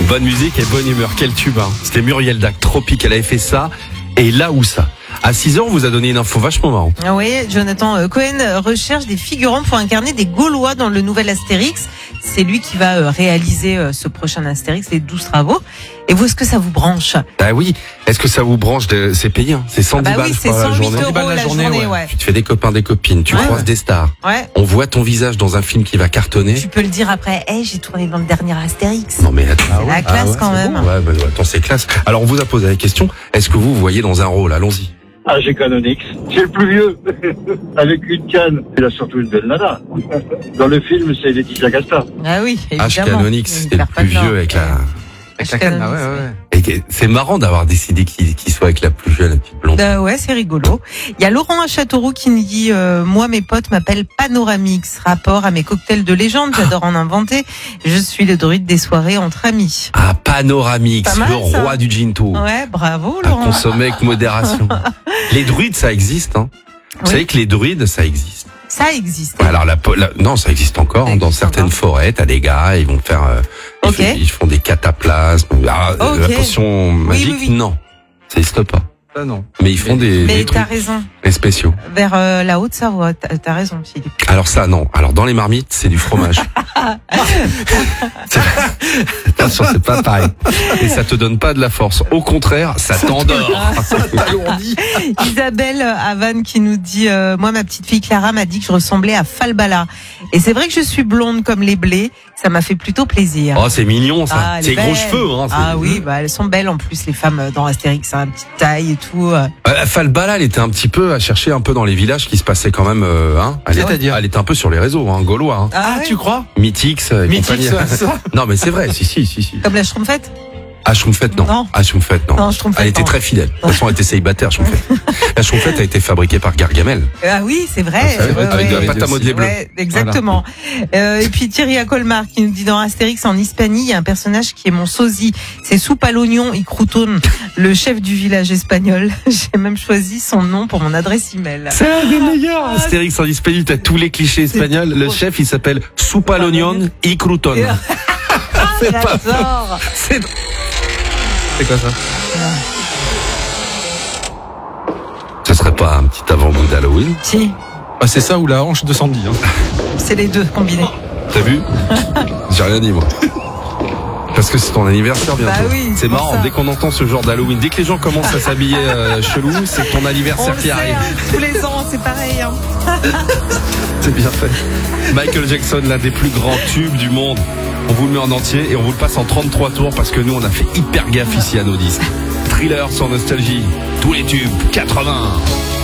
Bonne musique et bonne humeur. Quel tube, hein. C'était Muriel Dac, Tropique. Elle avait fait ça. Et là où ça. À 6h, on vous a donné une info vachement marrante. Ah oui, Jonathan Cohen recherche des figurants pour incarner des Gaulois dans le nouvel Astérix. C'est lui qui va réaliser ce prochain Astérix, les 12 travaux. Et vous, est-ce que ça vous branche? Ah oui. Est-ce que ça vous branche c'est payé, hein. C'est 110 balles, oui, je c'est crois, 108 la journée. euros la journée, ouais. Tu te fais des copains, des copines. Tu croises des stars. Ouais. On voit ton visage dans un film qui va cartonner. Tu peux le dire après, j'ai tourné dans le dernier Astérix. Non, mais attends. C'est la classe quand même. Bon. Ouais, attends, c'est classe. Alors, on vous a posé la question. Est-ce que vous voyez dans un rôle? Allons-y. Ah, j'ai Canonix. C'est le plus vieux. Avec une canne. Il a surtout une belle nana. Dans le film, c'est Laetitia Casta. Ah oui, évidemment. H. Canonix, c'est le plus vieux avec la... Avec la canne, Et c'est marrant d'avoir décidé qu'il soit avec la plus jeune, la petite blonde. Ouais, c'est rigolo. Il y a Laurent à Châteauroux qui nous dit moi, mes potes m'appellent Panoramix. Rapport à mes cocktails de légende, j'adore en inventer. Je suis le druide des soirées entre amis. Ah, Panoramix, Mal, le roi du ginto. Ouais, bravo À Laurent. consommer avec modération. Les druides, ça existe, hein. Vous savez que les druides, ça existe. Ça existe. Alors non, ça existe encore. Dans certaines forêts, t'as des gars, ils vont faire, ils font des cataplasmes. La potion magique, oui. non, ça existe pas. Ça non. Mais ils font des t'as trucs, raison. des spéciaux. Vers la Haute-Savoie, t'as raison, Philippe. Alors ça, non. Alors dans les marmites, c'est du fromage. Attention, c'est pas pareil. Et ça te donne pas de la force. Au contraire, ça t'endort. Isabelle à Vannes qui nous dit moi, ma petite fille Clara m'a dit que je ressemblais à Falbala. Et c'est vrai que je suis blonde comme les blés. Ça m'a fait plutôt plaisir. Oh, c'est mignon, ça. C'est gros belle. cheveux, hein. Oui, elles sont belles en plus, les femmes dans Astérix, hein, petite taille et tout. Falbala, elle était un petit peu à chercher un peu dans les villages qui se passaient quand même, hein. C'est-à-dire elle était un peu sur les réseaux, hein, gaulois, hein. Ah, tu crois? Mythix, compagnie. Ça. Non, mais c'est vrai, si. Comme la Schtroumpfette. Ah, Schtroumpfette, non. Non. Ah, Schtroumpfette, non. Non, Schtroumpfette, elle était non. très fidèle. De toute façon, elle était célibataire, Schtroumpfette. La Schtroumpfette a été fabriquée par Gargamel. Ah oui, c'est vrai. Avec de la pâte à modeler bleue. Ouais, exactement. Et puis Thierry à Colmar qui nous dit dans Astérix en Hispanie, il y a un personnage qui est mon sosie. C'est soupe à l'oignon y croutone, le chef du village espagnol. J'ai même choisi son nom pour mon adresse email. C'est un des meilleurs. Astérix en Hispanie, t'as tous les clichés espagnols. Le chef, il s'appelle soupe à l'oignon y croutone. C'est pas J'adore. C'est quoi ça? Ce serait pas un petit avant-goût d'Halloween? Si, Ah, c'est ça ou la hanche de Sandy. Hein. c'est les deux combinés. T'as vu? J'ai rien dit, moi. Parce que c'est ton anniversaire bientôt. Bah oui, c'est c'est pour marrant, ça. dès qu'on entend ce genre d'Halloween, dès que les gens commencent à s'habiller chelou, c'est ton On anniversaire le qui sait, arrive. hein, tous les ans, c'est pareil. Hein. C'est bien fait. Michael Jackson, l'un des plus grands tubes du monde. On vous le met en entier et on vous le passe en 33 tours parce que nous, on a fait hyper gaffe ici à nos disques. Thriller sur Nostalgie. Tous les tubes, 80.